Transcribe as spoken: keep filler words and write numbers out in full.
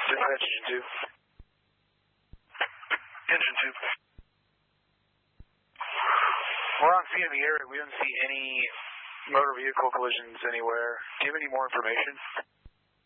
Dispatch engine two. Engine two. We're on scene in the area. We don't see any motor vehicle collisions anywhere. Do you have any more information?